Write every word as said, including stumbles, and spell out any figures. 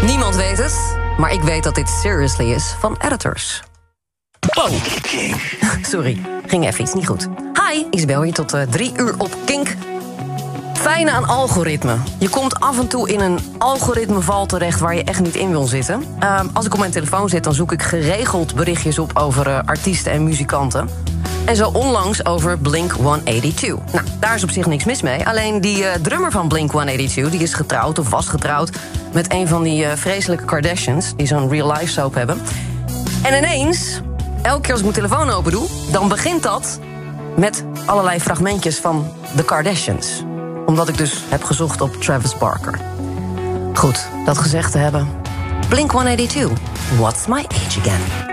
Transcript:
Niemand weet het, maar ik weet dat dit Seriously is van Editors. Wow. Sorry, ging even iets niet goed. Hi, Isabel hier tot uh, drie uur op Kink. Fijne aan algoritme. Je komt af en toe in een algoritmeval terecht waar je echt niet in wil zitten. Uh, als ik op mijn telefoon zit, dan zoek ik geregeld berichtjes op over uh, artiesten en muzikanten. En zo onlangs over Blink honderdtweeënnegentig. Nou, daar is op zich niks mis mee. Alleen die uh, drummer van Blink honderdtweeënnegentig... die is getrouwd of was getrouwd met een van die uh, vreselijke Kardashians... die zo'n real-life soap hebben. En ineens, elke keer als ik mijn telefoon open doe... dan begint dat met allerlei fragmentjes van de Kardashians. Omdat ik dus heb gezocht op Travis Barker. Goed, dat gezegd te hebben. Blink honderdtweeënnegentig, What's My Age Again?